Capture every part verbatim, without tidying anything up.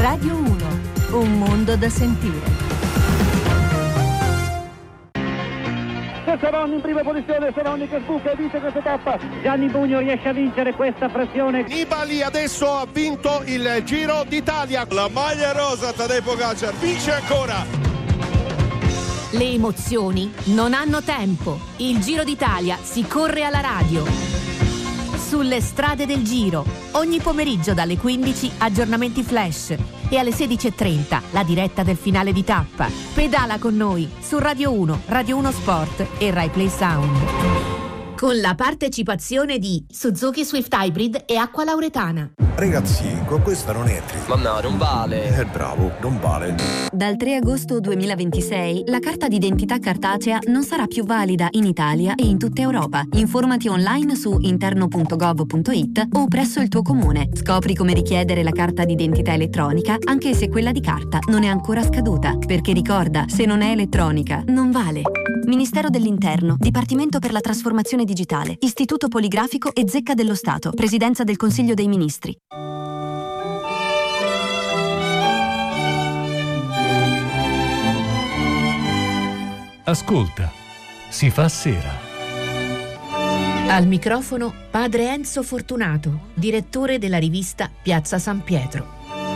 Radio uno, un mondo da sentire. Seroni in prima posizione, Seroni che sbuca e vince questa tappa. Gianni Bugno riesce a vincere questa frazione. Nibali adesso ha vinto il Giro d'Italia. La maglia rosa, Tadej Pogačar vince ancora. Le emozioni non hanno tempo. Il Giro d'Italia si corre alla radio. Sulle strade del Giro, ogni pomeriggio dalle quindici aggiornamenti flash e alle sedici e trenta la diretta del finale di tappa. Pedala con noi su Radio uno, Radio uno Sport e Rai Play Sound. Con la partecipazione di Suzuki Swift Hybrid e Acqua Lauretana. Ragazzi, con questa non entri. Ma no, non vale. È bravo, non vale. Dal tre agosto duemilaventisei la carta d'identità cartacea non sarà più valida in Italia e in tutta Europa. Informati online su interno punto gov punto it o presso il tuo comune. Scopri come richiedere la carta d'identità elettronica anche se quella di carta non è ancora scaduta. Perché ricorda, se non è elettronica, non vale. Ministero dell'Interno, Dipartimento per la Trasformazione Digitale, Istituto Poligrafico e Zecca dello Stato, Presidenza del Consiglio dei Ministri. Ascolta, si fa sera. Al microfono padre Enzo Fortunato, direttore della rivista Piazza San Pietro.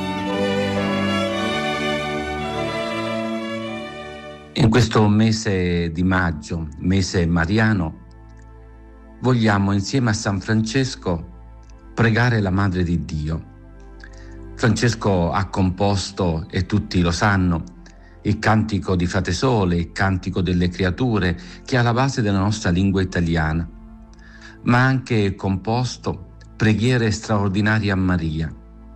In questo mese di maggio, mese mariano, vogliamo insieme a San Francesco pregare la Madre di Dio. Francesco ha composto, e tutti lo sanno, il cantico di Frate Sole, il cantico delle creature, che è alla base della nostra lingua italiana, ma ha anche composto preghiere straordinarie a Maria.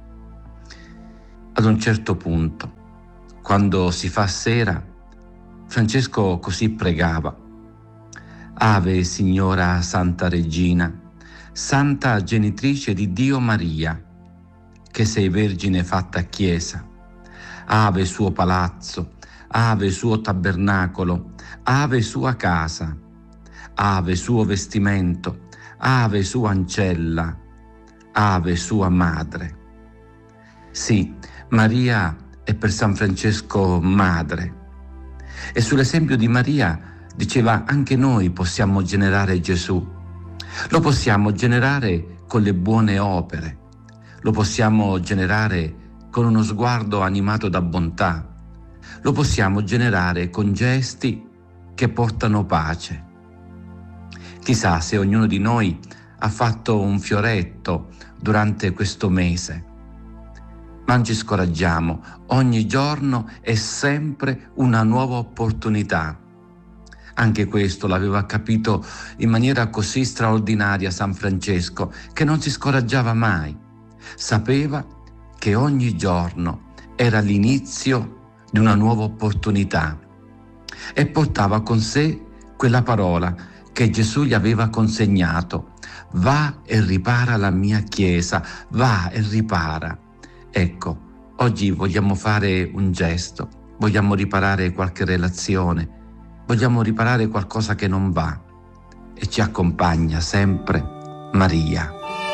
Ad un certo punto, quando si fa sera, Francesco così pregava: Ave Signora Santa Regina, Santa Genitrice di Dio Maria, che sei Vergine fatta Chiesa, Ave suo palazzo, Ave suo tabernacolo, Ave sua casa, Ave suo vestimento, Ave sua ancella, Ave sua madre. Sì, Maria è per San Francesco madre. E sull'esempio di Maria diceva: anche noi possiamo generare Gesù. Lo possiamo generare con le buone opere, lo possiamo generare con uno sguardo animato da bontà, lo possiamo generare con gesti che portano pace. Chissà se ognuno di noi ha fatto un fioretto durante questo mese. Ma non ci scoraggiamo, ogni giorno è sempre una nuova opportunità. Anche questo l'aveva capito in maniera così straordinaria San Francesco, che non si scoraggiava mai. Sapeva che ogni giorno era l'inizio di una nuova opportunità e portava con sé quella parola che Gesù gli aveva consegnato: va e ripara la mia Chiesa, va e ripara. Ecco, oggi vogliamo fare un gesto, vogliamo riparare qualche relazione, vogliamo riparare qualcosa che non va, e ci accompagna sempre Maria.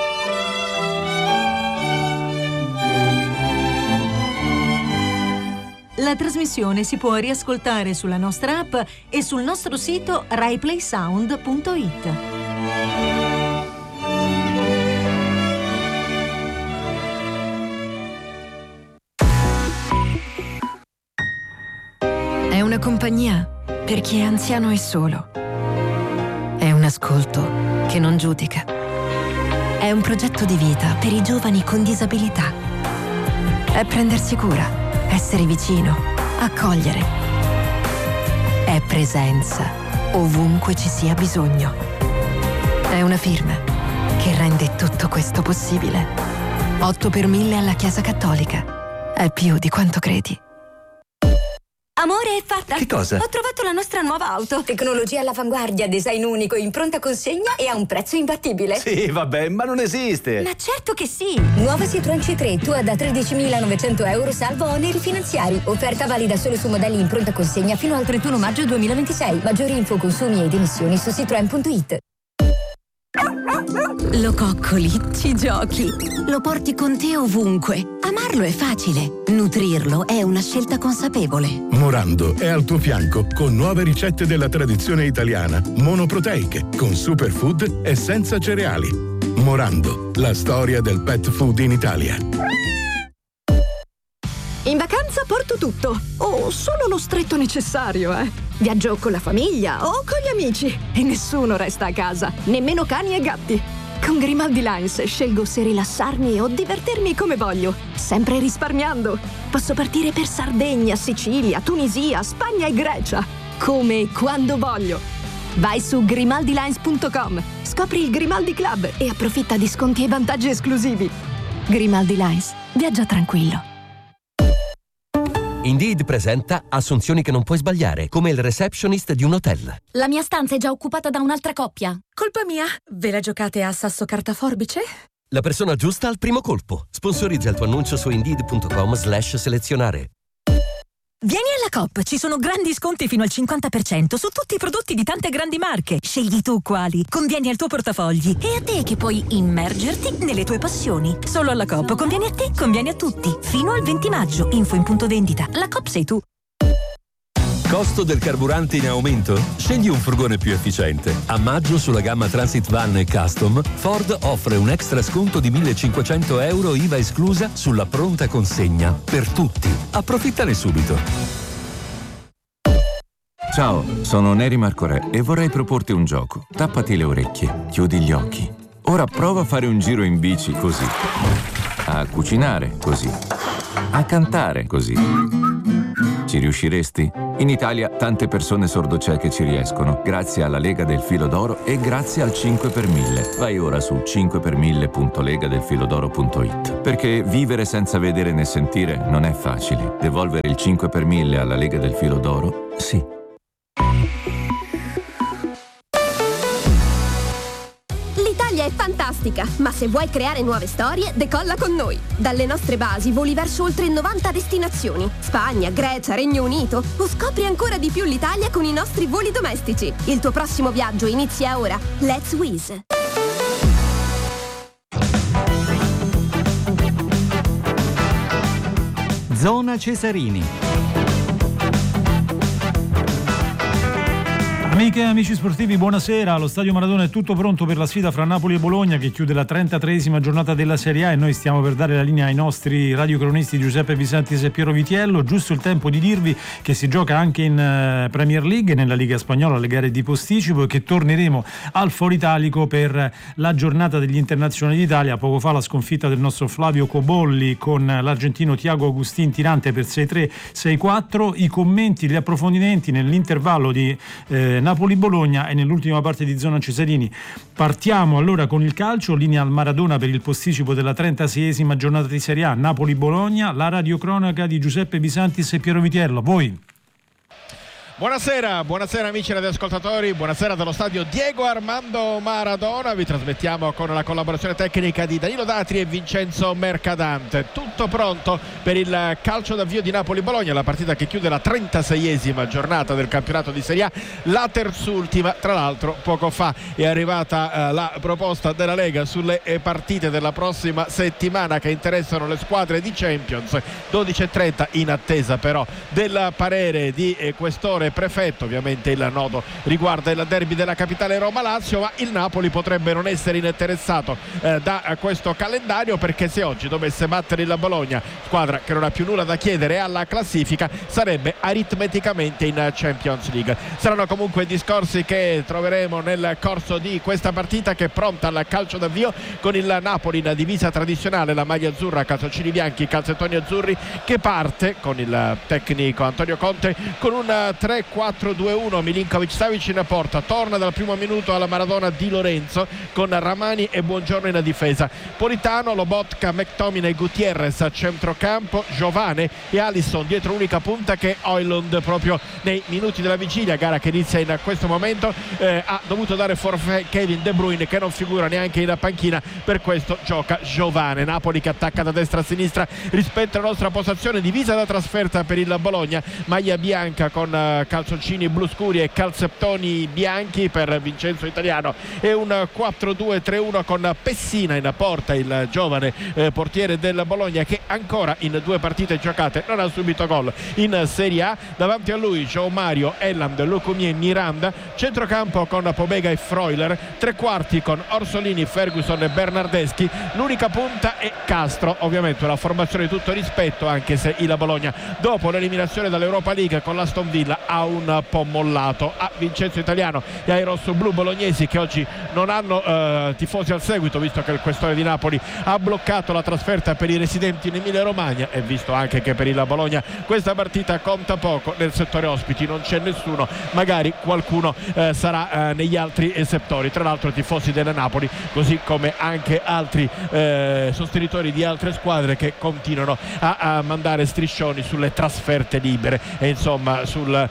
La trasmissione si può riascoltare sulla nostra app e sul nostro sito rai play sound punto it. È una compagnia per chi è anziano e solo. È un ascolto che non giudica. È un progetto di vita per i giovani con disabilità. È prendersi cura, essere vicino, accogliere. È presenza ovunque ci sia bisogno. È una firma che rende tutto questo possibile. otto per mille alla Chiesa Cattolica. È più di quanto credi. Amore, è fatta! Che cosa? Ho trovato la nostra nuova auto. Tecnologia all'avanguardia, design unico, in pronta consegna e a un prezzo imbattibile. Sì, vabbè, ma non esiste! Ma certo che sì! Nuova Citroën C tre, tua da tredicimilanovecento euro salvo oneri finanziari. Offerta valida solo su modelli in pronta consegna fino al trentuno maggio duemilaventisei. Maggiori info, consumi ed emissioni su citroen punto it. Lo coccoli, ci giochi, lo porti con te ovunque, Amarlo è facile, nutrirlo è una scelta consapevole. Morando è al tuo fianco con nuove ricette della tradizione italiana, monoproteiche, con superfood e senza cereali. Morando, la storia del pet food in Italia. In vacanza porto tutto, o solo lo stretto necessario, eh. Viaggio con la famiglia o con gli amici e nessuno resta a casa, nemmeno cani e gatti. Con Grimaldi Lines scelgo se rilassarmi o divertirmi come voglio, sempre risparmiando. Posso partire per Sardegna, Sicilia, Tunisia, Spagna e Grecia, come e quando voglio. Vai su grimaldi lines punto com, scopri il Grimaldi Club e approfitta di sconti e vantaggi esclusivi. Grimaldi Lines, viaggia tranquillo. Indeed presenta assunzioni che non puoi sbagliare, come il receptionist di un hotel. La mia stanza è già occupata da un'altra coppia. Colpa mia? Ve la giocate a sasso carta forbice? La persona giusta al primo colpo. Sponsorizza il tuo annuncio su indeed punto com slash selezionare. Vieni alla Coop, ci sono grandi sconti fino al cinquanta per cento su tutti i prodotti di tante grandi marche. Scegli tu quali, convieni al tuo portafogli e a te che puoi immergerti nelle tue passioni. Solo alla Coop conviene a te, conviene a tutti. Fino al venti maggio, info in punto vendita. La Coop sei tu. Costo del carburante in aumento? Scegli un furgone più efficiente. A maggio sulla gamma Transit Van e Custom, Ford offre un extra sconto di millecinquecento euro I V A esclusa sulla pronta consegna. Per tutti. Approfittane subito. Ciao, sono Neri Marco Re e vorrei proporti un gioco. Tappati le orecchie, chiudi gli occhi. Ora prova a fare un giro in bici così. A cucinare così. A cantare così. Ci riusciresti? In Italia tante persone sordocieche ci riescono, grazie alla Lega del Filo d'Oro e grazie al cinque per mille. Vai ora su cinque per mille punto lega del filodoro punto it. Perché vivere senza vedere né sentire non è facile. Devolvere il cinque per mille alla Lega del Filo d'Oro? Sì. L'Italia è fantastica, ma se vuoi creare nuove storie, decolla con noi. Dalle nostre basi voli verso oltre novanta destinazioni. Spagna, Grecia, Regno Unito. O scopri ancora di più l'Italia con i nostri voli domestici. Il tuo prossimo viaggio inizia ora. Let's Wizz. Zona Cesarini. Amiche e amici sportivi, buonasera. Allo Stadio Maradona è tutto pronto per la sfida fra Napoli e Bologna che chiude la trentatreesima giornata della Serie A e noi stiamo per dare la linea ai nostri radiocronisti Giuseppe Bisantis e Piero Vitiello. Giusto il tempo di dirvi che si gioca anche in Premier League, nella Liga Spagnola, le gare di posticipo e che torneremo al Foro Italico per la giornata degli internazionali d'Italia. Poco fa la sconfitta del nostro Flavio Cobolli con l'argentino Thiago Agustin tirante per sei tre sei quattro. I commenti, gli approfondimenti nell'intervallo di eh, Napoli-Bologna e nell'ultima parte di Zona Cesarini. Partiamo allora con il calcio, linea al Maradona per il posticipo della trentaseiesima giornata di Serie A, Napoli-Bologna, la radiocronaca di Giuseppe Bisantis e Piero Vitiello. Voi. Buonasera, buonasera amici radioascoltatori, buonasera dallo stadio Diego Armando Maradona. Vi trasmettiamo con la collaborazione tecnica di Danilo Datri e Vincenzo Mercadante. Tutto pronto per il calcio d'avvio di Napoli-Bologna, la partita che chiude la trentaseiesima giornata del campionato di Serie A, la terzultima. Tra l'altro poco fa è arrivata eh, la proposta della Lega sulle eh, partite della prossima settimana che interessano le squadre di Champions. Dodici e trenta in attesa però del parere di eh, questore prefetto. Ovviamente il nodo riguarda il derby della capitale Roma-Lazio, ma il Napoli potrebbe non essere interessato eh, da questo calendario, perché se oggi dovesse battere il Bologna, squadra che non ha più nulla da chiedere alla classifica, sarebbe aritmeticamente in Champions League. Saranno comunque discorsi che troveremo nel corso di questa partita, che è pronta al calcio d'avvio con il Napoli in divisa tradizionale, la maglia azzurra, calzoncini bianchi, calzettoni azzurri, che parte con il tecnico Antonio Conte con un tre quattro due uno. Milinkovic-Savic in porta, torna dal primo minuto alla Maradona Di Lorenzo con Ramani e Buongiorno in difesa, Politano, Lobotka, McTominay, Gutierrez a centrocampo, Giovane e Alisson dietro l'unica punta che è Højlund. Proprio nei minuti della vigilia, gara che inizia in questo momento, eh, ha dovuto dare forfait Kevin De Bruyne, che non figura neanche in panchina, per questo gioca Giovane. Napoli che attacca da destra a sinistra rispetto alla nostra postazione, divisa da trasferta per il Bologna, maglia bianca con calzoncini blu scuri e calzettoni bianchi. Per Vincenzo Italiano è un quattro due tre uno con Pessina in porta, il giovane eh, portiere del Bologna, che ancora in due partite giocate non ha subito gol in Serie A. Davanti a lui João Mario, Elland, Lucumí e Miranda. Centrocampo con Pobega e Freuler. Tre quarti con Orsolini, Ferguson e Bernardeschi. L'unica punta è Castro. Ovviamente una formazione di tutto rispetto, anche se il Bologna dopo l'eliminazione dall'Europa League con l'Aston Villa ha un po' mollato. A Vincenzo Italiano e ai rossoblu bolognesi, che oggi non hanno eh, tifosi al seguito, visto che il questore di Napoli ha bloccato la trasferta per i residenti in Emilia Romagna, e visto anche che per il Bologna questa partita conta poco. Nel settore ospiti non c'è nessuno, magari qualcuno eh, sarà eh, negli altri eh, settori. Tra l'altro tifosi del Napoli, così come anche altri eh, sostenitori di altre squadre, che continuano a, a mandare striscioni sulle trasferte libere e insomma sulla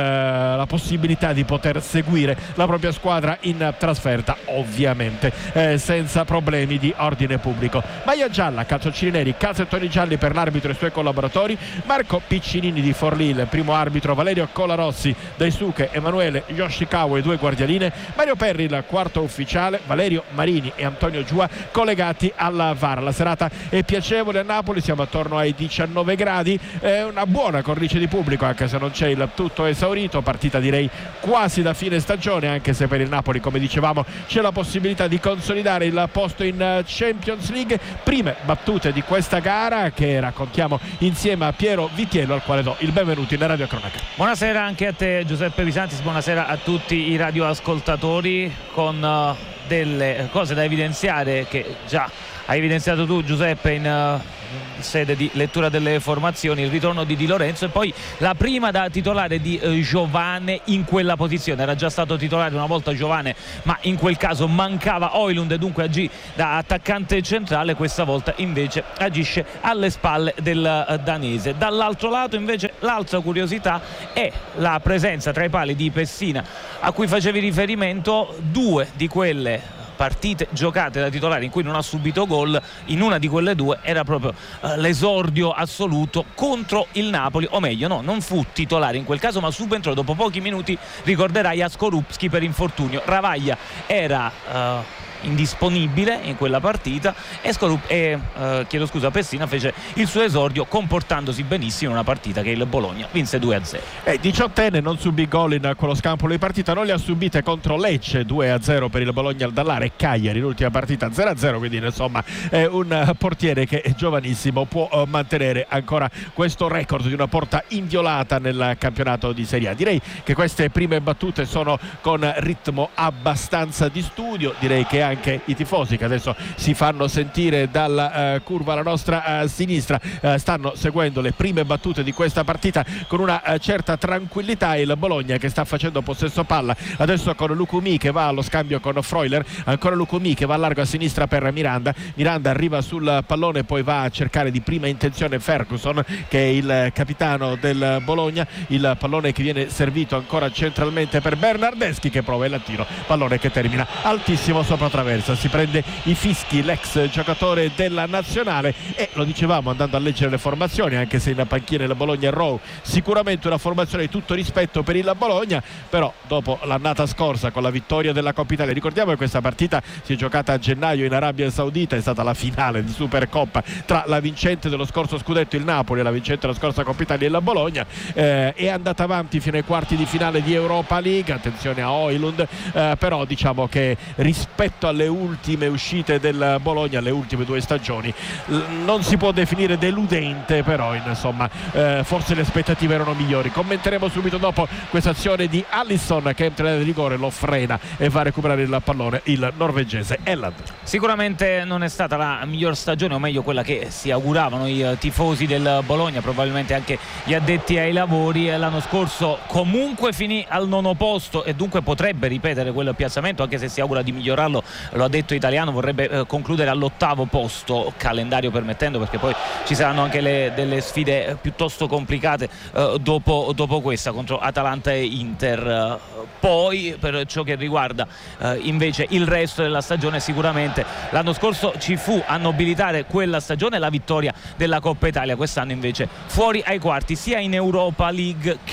eh, possibilità di poter seguire la propria squadra in trasferta, ovviamente eh, senza problemi di ordine pubblico. Maglia gialla, calzoncini neri, calzettoni gialli per l'arbitro e i suoi collaboratori. Marco Piccinini di Forlì, il primo arbitro, Valerio Colarossi, Daisuke, Emanuele Yoshikawa e due guardialine, Mario Perri il quarto ufficiale, Valerio Marini e Antonio Giua collegati alla V A R. La serata è piacevole a Napoli, siamo attorno ai diciannove gradi, è una buona cornice di pubblico, anche se non c'è il tutto esaurito. Partita direi quasi da fine stagione, anche se per il Napoli, come dicevamo, c'è la possibilità di consolidare il posto in Champions League. Prime battute di questa gara che raccontiamo insieme a Piero Vitiello, al quale do il benvenuto in Radio Cronaca. Buonasera anche a te Giuseppe Visantis, buonasera a tutti i radioascoltatori, con uh, delle cose da evidenziare che già hai evidenziato tu Giuseppe in uh, sede di lettura delle formazioni. Il ritorno di Di Lorenzo e poi la prima da titolare di eh, Giovane in quella posizione. Era già stato titolare una volta Giovane, ma in quel caso mancava Højlund e dunque agì da attaccante centrale. Questa volta invece agisce alle spalle del eh, danese. Dall'altro lato invece l'altra curiosità è la presenza tra i pali di Pessina, a cui facevi riferimento. Due di quelle partite giocate da titolare in cui non ha subito gol, in una di quelle due era proprio uh, l'esordio assoluto contro il Napoli, o meglio no, non fu titolare in quel caso, ma subentrò dopo pochi minuti, ricorderai, Askorupski per infortunio. Ravaglia era uh, indisponibile in quella partita e, Scorup- e uh, chiedo scusa Pessina fece il suo esordio comportandosi benissimo in una partita che il Bologna vinse due a zero. Eh, diciottenne non subì gol in quello scampolo di partita, non li ha subite contro Lecce due a zero per il Bologna al Dallare e Cagliari l'ultima partita zero a zero, quindi insomma è un portiere che è giovanissimo, può uh, mantenere ancora questo record di una porta inviolata nel campionato di Serie A. Direi che queste prime battute sono con ritmo abbastanza di studio, direi che anche i tifosi che adesso si fanno sentire dalla uh, curva alla nostra uh, sinistra uh, stanno seguendo le prime battute di questa partita con una uh, certa tranquillità. Il Bologna che sta facendo possesso palla adesso con Lucumí che va allo scambio con Freuler, ancora Lucumí che va a largo a sinistra per Miranda. Miranda arriva sul pallone, poi va a cercare di prima intenzione Ferguson, che è il capitano del Bologna. Il pallone che viene servito ancora centralmente per Bernardeschi, che prova il tiro, pallone che termina altissimo sopra traversa. Si prende i fischi l'ex giocatore della nazionale e lo dicevamo andando a leggere le formazioni, anche se in panchina il Bologna e Rowe, sicuramente una formazione di tutto rispetto per il Bologna, però dopo l'annata scorsa con la vittoria della Coppa Italia, ricordiamo che questa partita si è giocata a gennaio in Arabia Saudita, è stata la finale di Supercoppa tra la vincente dello scorso scudetto il Napoli e la vincente della scorsa Coppa Italia il Bologna, eh, è andata avanti fino ai quarti di finale di Europa League. Attenzione a Højlund, eh, però diciamo che rispetto alle ultime uscite del Bologna, le ultime due stagioni, non si può definire deludente, però insomma eh, forse le aspettative erano migliori. Commenteremo subito dopo questa azione di Alisson che entra nel rigore, lo frena e va a recuperare il pallone il norvegese Elland. Sicuramente non è stata la miglior stagione, o meglio quella che si auguravano i tifosi del Bologna, probabilmente anche gli addetti ai lavori. L'anno scorso comunque finì al nono posto e dunque potrebbe ripetere quel piazzamento, anche se si augura di migliorarlo. Lo ha detto Italiano, vorrebbe eh, concludere all'ottavo posto, calendario permettendo, perché poi ci saranno anche le, delle sfide eh, piuttosto complicate eh, dopo, dopo questa contro Atalanta e Inter. Eh, poi per ciò che riguarda eh, invece il resto della stagione, sicuramente l'anno scorso ci fu a nobilitare quella stagione la vittoria della Coppa Italia, quest'anno invece fuori ai quarti sia in Europa League che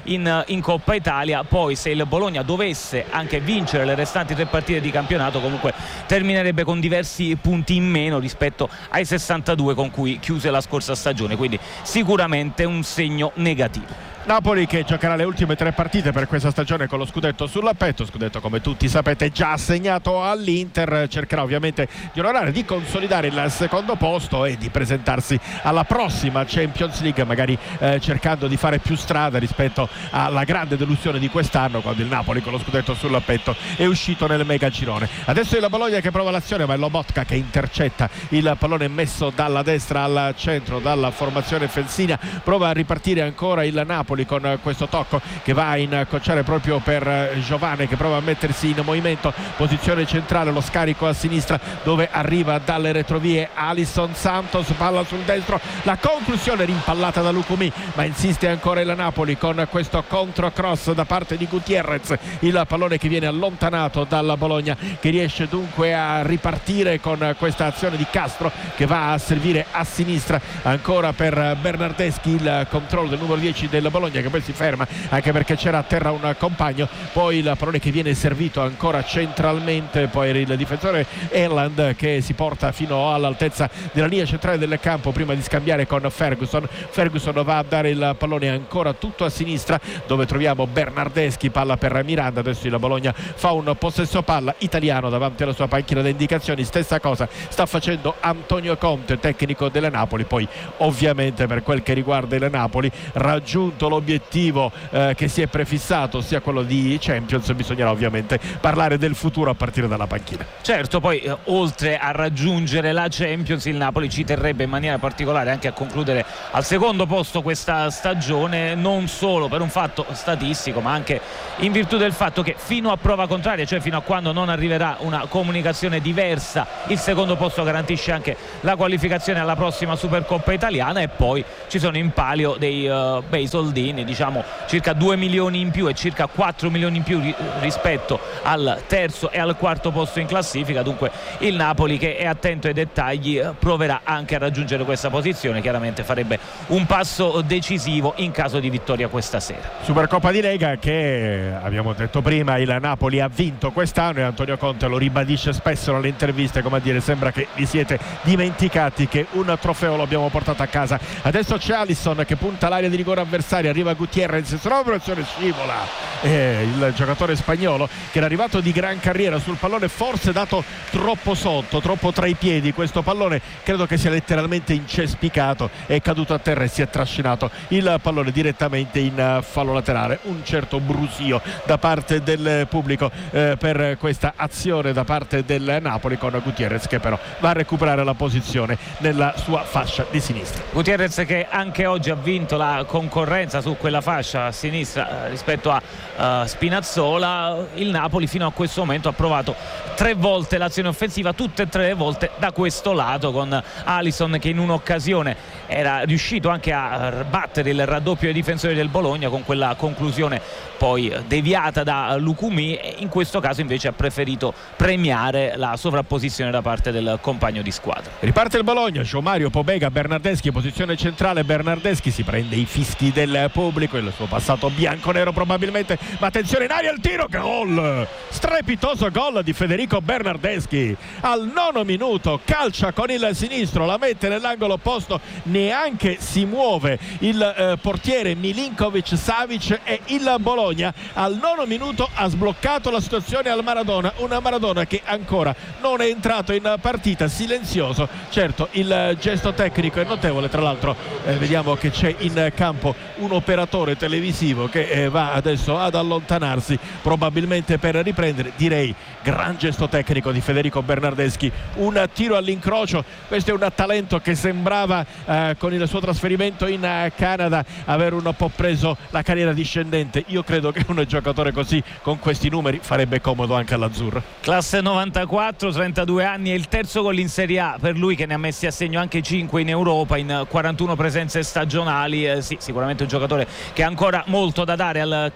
in, in Coppa Italia. Poi se il Bologna dovesse anche vincere le restanti tre partite di campionato, comunque terminerebbe con diversi punti in meno rispetto ai sessantadue con cui chiuse la scorsa stagione, quindi sicuramente un segno negativo. Napoli che giocherà le ultime tre partite per questa stagione con lo scudetto sulla petto, scudetto come tutti sapete già assegnato all'Inter, cercherà ovviamente di onorare, di consolidare il secondo posto e di presentarsi alla prossima Champions League, magari eh, cercando di fare più strada rispetto alla grande delusione di quest'anno, quando il Napoli con lo scudetto sul petto è uscito nel mega girone. Adesso è la Bologna che prova l'azione, ma è Lobotka che intercetta il pallone messo dalla destra al centro dalla formazione Felsina, prova a ripartire ancora il Napoli con questo tocco che va a incrociare proprio per Giovane, che prova a mettersi in movimento, posizione centrale, lo scarico a sinistra dove arriva dalle retrovie Alisson Santos, palla sul destro, la conclusione rimpallata da Lucumí, ma insiste ancora il Napoli con questo controcross da parte di Gutierrez, il pallone che viene allontanato dalla Bologna, che riesce dunque a ripartire con questa azione di Castro che va a servire a sinistra ancora per Bernardeschi, il controllo del numero dieci del Bologna che poi si ferma anche perché c'era a terra un compagno, poi il pallone che viene servito ancora centralmente, poi il difensore Erland che si porta fino all'altezza della linea centrale del campo prima di scambiare con Ferguson. Ferguson va a dare il pallone ancora tutto a sinistra dove troviamo Bernardeschi, palla per Miranda. Adesso il Bologna fa un possesso palla italiano davanti alla sua panchina di indicazioni, stessa cosa sta facendo Antonio Conte, tecnico della Napoli. Poi ovviamente per quel che riguarda il Napoli, raggiunto l'obiettivo eh, che si è prefissato, sia quello di Champions, bisognerà ovviamente parlare del futuro a partire dalla panchina. Certo, poi eh, oltre a raggiungere la Champions, il Napoli ci terrebbe in maniera particolare anche a concludere al secondo posto questa stagione, non solo per un fatto statistico ma anche in virtù del fatto che fino a prova contraria, cioè fino a quando non arriverà una comunicazione diversa, il secondo posto garantisce anche la qualificazione alla prossima Supercoppa italiana. E poi ci sono in palio dei uh, bei soldini, diciamo circa due milioni in più e circa quattro milioni in più ri- rispetto al terzo e al quarto posto in classifica. Dunque il Napoli, che è attento ai dettagli, proverà anche a raggiungere questa posizione, chiaramente farebbe un passo decisivo in caso di vittoria questa sera. Supercoppa di Lega che abbiamo detto prima il Napoli ha vinto quest'anno e Antonio Conte lo ribadisce spesso nelle interviste, come a dire sembra che vi siete dimenticati che un trofeo lo abbiamo portato a casa. Adesso c'è Alisson che punta l'area di rigore avversaria, arriva Gutierrez, sulla operazione scivola eh, il giocatore spagnolo che era arrivato di gran carriera sul pallone, forse dato troppo sotto, troppo tra i piedi, questo pallone credo che sia letteralmente incespicato, è caduto a terra e si è trascinato il pallone direttamente in fallo laterale. Un certo brusio da parte del pubblico eh, per questa azione da parte del Napoli, con Gutierrez che però va a recuperare la posizione nella sua fascia di sinistra. Gutierrez che anche oggi ha vinto la concorrenza su quella fascia a sinistra rispetto a uh, Spinazzola. Il Napoli fino a questo momento ha provato tre volte l'azione offensiva, tutte e tre le volte da questo lato, con Alisson che in un'occasione era riuscito anche a battere il raddoppio dei difensori del Bologna con quella conclusione poi deviata da Lucumí, e in questo caso invece ha preferito premiare la sovrapposizione da parte del compagno di squadra. Riparte il Bologna, Gio Mario Pobega, Bernardeschi, posizione centrale. Bernardeschi si prende i fischi del pubblico, il suo passato bianconero probabilmente, ma attenzione in aria il tiro, gol, strepitoso gol di Federico Bernardeschi al nono minuto, calcia con il sinistro, la mette nell'angolo opposto, neanche si muove il eh, portiere Milinkovic Savic, e il Bologna al nono minuto ha sbloccato la situazione al Maradona, una Maradona che ancora non è entrato in partita, silenzioso. Certo, il gesto tecnico è notevole, tra l'altro eh, vediamo che c'è in campo un operatore televisivo che eh, va adesso ad allontanarsi probabilmente per riprendere. Direi gran gesto tecnico di Federico Bernardeschi, un tiro all'incrocio, questo è un talento che sembrava eh, con il suo trasferimento in uh, Canada avere un po' preso la carriera discendente. Io credo che un giocatore così con questi numeri farebbe comodo anche all'azzurro. Classe novantaquattro, trentadue anni, è il terzo gol in Serie A per lui, che ne ha messi a segno anche cinque in Europa in quarantuno presenze stagionali. Eh, sì, sicuramente un giocatore che ha ancora molto da dare al campionato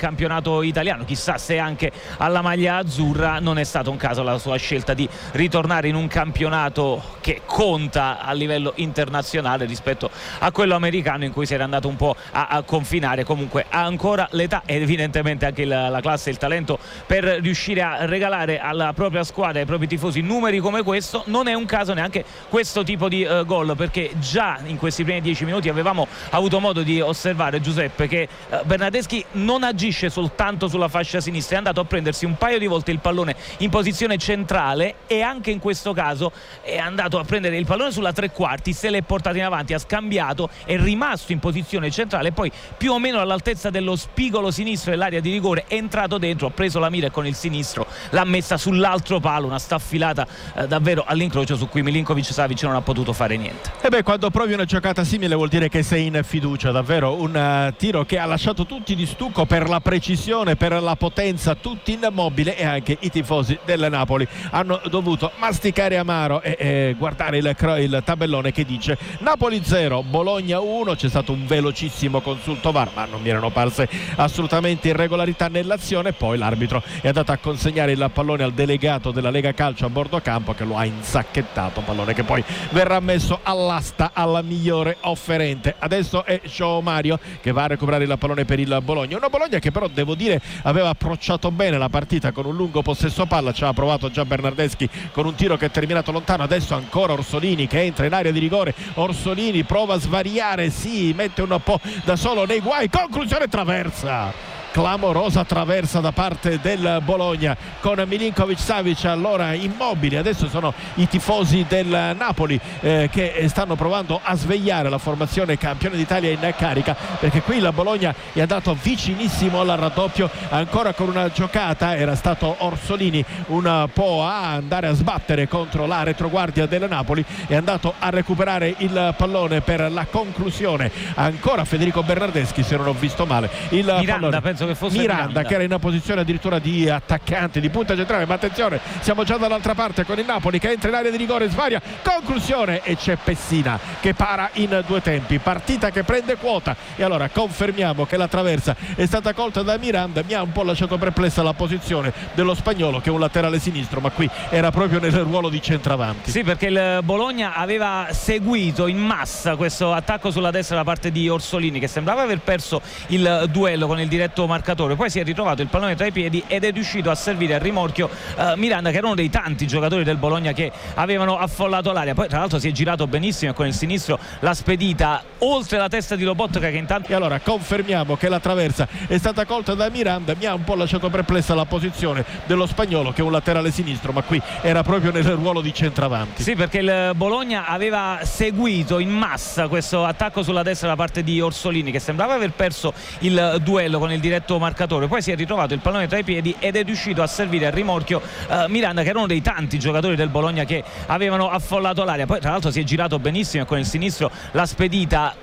campionato italiano, chissà se anche alla maglia azzurra. Non è stato un caso la sua scelta di ritornare in un campionato che conta a livello internazionale rispetto a quello americano, in cui si era andato un po' a, a confinare. Comunque ha ancora l'età ed evidentemente anche il, la classe e il talento per riuscire a regalare alla propria squadra e ai propri tifosi numeri come questo. Non è un caso neanche questo tipo di uh, gol, perché già in questi primi dieci minuti avevamo avuto modo di osservare, Giuseppe, che uh, Bernardeschi non agisce soltanto sulla fascia sinistra, è andato a prendersi un paio di volte il pallone in posizione centrale e anche in questo caso è andato a prendere il pallone sulla tre quarti, se l'è portato in avanti, ha scambiato, è rimasto in posizione centrale, poi più o meno all'altezza dello spigolo sinistro dell'area di rigore è entrato dentro, ha preso la mira e con il sinistro l'ha messa sull'altro palo, una staffilata eh, davvero all'incrocio su cui Milinkovic-Savic non ha potuto fare niente. E beh, quando provi una giocata simile vuol dire che sei in fiducia, davvero un uh, tiro che ha lasciato tutti di stucco per la precisione, per la potenza, tutti immobile, e anche i tifosi del Napoli hanno dovuto masticare amaro e, e guardare il, il tabellone che dice Napoli zero, Bologna uno. C'è stato un velocissimo consulto V A R, ma non mi erano parse assolutamente irregolarità nell'azione. Poi l'arbitro è andato a consegnare il pallone al delegato della Lega Calcio a bordo campo, che lo ha insacchettato, pallone che poi verrà messo all'asta alla migliore offerente. Adesso è João Mario che va a recuperare il pallone per il Bologna, una Bologna che però devo dire aveva approcciato bene la partita con un lungo possesso palla. Ci ha provato già Bernardeschi con un tiro che è terminato lontano, adesso ancora Orsolini che entra in area di rigore. Orsolini prova a svariare, si mette un po' da solo nei guai, conclusione traversa, clamorosa traversa da parte del Bologna con Milinkovic-Savic allora immobili. Adesso sono i tifosi del Napoli eh, che stanno provando a svegliare la formazione campione d'Italia in carica, perché qui la Bologna è andato vicinissimo al raddoppio, ancora con una giocata. Era stato Orsolini un po' a andare a sbattere contro la retroguardia del Napoli, è andato a recuperare il pallone per la conclusione. Ancora Federico Bernardeschi, se non ho visto male, il Miranda, pallone penso che fosse Miranda, Miranda, che era in una posizione addirittura di attaccante, di punta centrale, ma attenzione, siamo già dall'altra parte con il Napoli che entra in area di rigore, svaria, conclusione, e c'è Pessina che para in due tempi. Partita che prende quota, e allora confermiamo che la traversa è stata colta da Miranda. Mi ha un po' lasciato perplessa la posizione dello spagnolo, che è un laterale sinistro, ma qui era proprio nel ruolo di centravanti. Sì, perché il Bologna aveva seguito in massa questo attacco sulla destra da parte di Orsolini, che sembrava aver perso il duello con il diretto marcatore, poi si è ritrovato il pallone tra i piedi ed è riuscito a servire a rimorchio uh, Miranda, che era uno dei tanti giocatori del Bologna che avevano affollato l'area. Poi tra l'altro si è girato benissimo e con il sinistro l'ha spedita oltre la testa di Lobotka, che intanto... E allora confermiamo che la traversa è stata colta da Miranda. Mi ha un po' lasciato perplessa la posizione dello spagnolo, che è un laterale sinistro, ma qui era proprio nel ruolo di centravanti. Sì, perché il Bologna aveva seguito in massa questo attacco sulla destra da parte di Orsolini, che sembrava aver perso il duello con il diretto marcatore, poi si è ritrovato il pallone tra i piedi ed è riuscito a servire a rimorchio uh, Miranda, che era uno dei tanti giocatori del Bologna che avevano affollato l'area. Poi tra l'altro si è girato benissimo e con il sinistro l'ha spedita